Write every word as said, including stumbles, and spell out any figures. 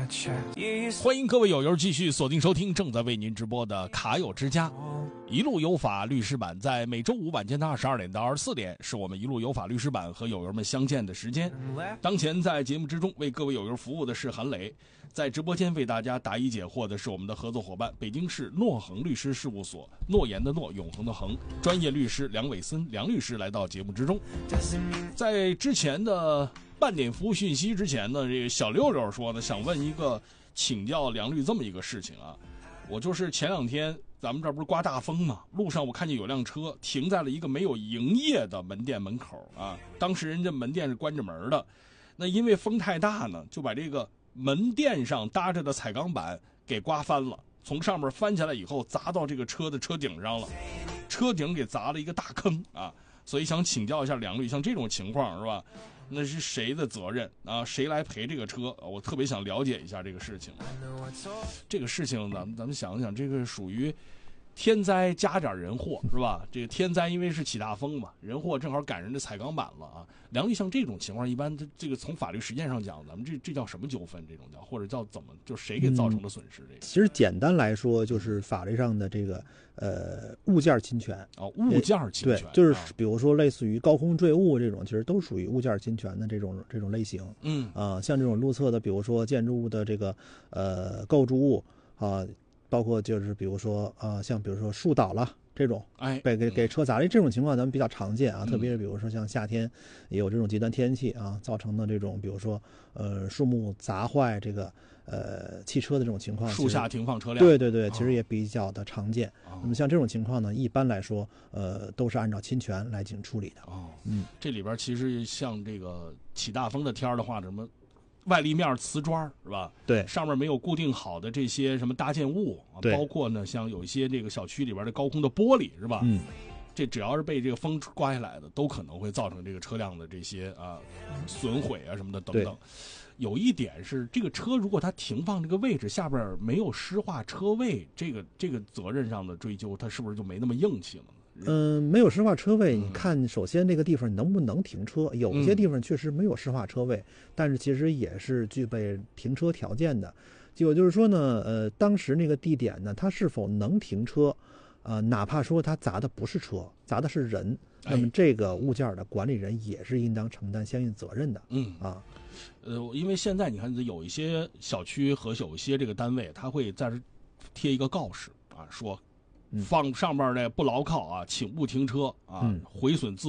欢迎各位友友继续锁定收听正在为您直播的卡友之家一路有法律师版，在每周五晚间的二十二点到二十四点是我们一路有法律师版和友友们相见的时间。当前在节目之中为各位友友服务的是韩磊，在直播间为大家答疑解惑的是我们的合作伙伴北京市诺恒律师事务所，诺言的诺，永恒的恒，专业律师梁伟森梁律师来到节目之中。在之前的半点服务讯息之前呢，这个小六六说呢，想问一个请教梁律这么一个事情啊，我就是前两天咱们这不是刮大风嘛，路上我看见有辆车停在了一个没有营业的门店门口啊，当时人家门店是关着门的，那因为风太大呢，就把这个门店上搭着的彩钢板给刮翻了，从上面翻下来以后砸到这个车的车顶上了，车顶给砸了一个大坑啊，所以想请教一下梁律，像这种情况是吧？那是谁的责任啊？谁来赔这个车？我特别想了解一下这个事情。这个事情咱们咱们想想，这个属于天灾加点人祸是吧？这个天灾因为是起大风嘛，人祸正好赶上这彩钢板了啊。梁律，像这种情况，一般这个从法律实践上讲，咱们这这叫什么纠纷？这种叫或者叫怎么？就谁给造成的损失？这个、 嗯、其实简单来说，就是法律上的这个呃物件侵权哦，物件侵权， 对，就是比如说类似于高空坠物这种，其实都属于物件侵权的这种这种类型。 嗯啊、呃，像这种路侧的，比如说建筑物的这个呃构筑物啊。包括就是比如说啊、呃，像比如说树倒了这种， 哎， 被给给车砸了，这种情况咱们比较常见啊， 嗯、 特别是比如说像夏天也有这种极端天气啊造成的这种，比如说呃树木砸坏这个呃汽车的这种情况， 树下停放车辆， 对对对，其实也比较的常见。 哦、 那么像这种情况呢，一般来说呃都是按照侵权来进行处理的。 哦， 嗯， 这里边其实像这个起大风的天儿的话，什么？外立面瓷砖是吧？ 对， 上面没有固定好的这些什么搭建物啊， 对， 包括呢，像有一些这个小区里边的高空的玻璃是吧？ 嗯， 这只要是被这个风刮下来的，都可能会造成这个车辆的这些啊损毁啊什么的等等。有一点是，这个车如果它停放这个位置下边没有施划车位，这个这个责任上的追究，它是不是就没那么硬气了呢？ 嗯，没有施划车位，你看，首先这个地方能不能停车？有些地方确实没有施划车位，但是其实也是具备停车条件的。结果就是说呢，呃，当时那个地点呢，它是否能停车？呃，哪怕说它砸的不是车，砸的是人，那么这个物件的管理人也是应当承担相应责任的。 嗯啊， 呃，因为现在你看有一些小区和有一些这个单位，他会在这贴一个告示啊，说。放上面的不牢靠啊，请勿停车啊，毁损自